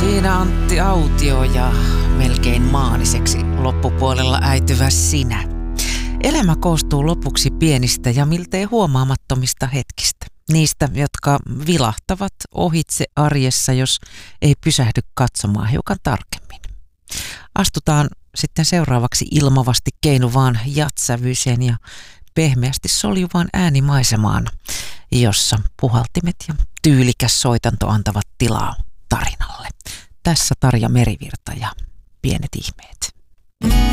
Siinä Antti Autio ja melkein maaniseksi loppupuolella äityvä sinä. Elämä koostuu lopuksi pienistä ja miltei huomaamattomista hetkistä. Niistä, jotka vilahtavat ohitse arjessa, jos ei pysähdy katsomaan hiukan tarkemmin. Astutaan sitten seuraavaksi ilmavasti keinuvaan jatsävyiseen ja pehmeästi soljuvaan äänimaisemaan, jossa puhaltimet ja tyylikäs soitanto antavat tilaa tarinalle. Tässä Tarja Merivirta ja Pienet ihmeet.